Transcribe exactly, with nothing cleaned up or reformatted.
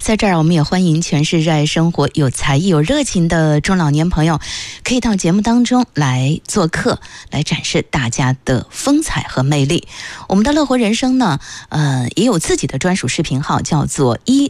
在这儿我们也欢迎全是热爱生活、有才艺、有热情的中老年朋友，可以到节目当中来做客，来展示大家的风采和魅力。我们的乐活人生呢，呃，也有自己的专属视频号，叫做一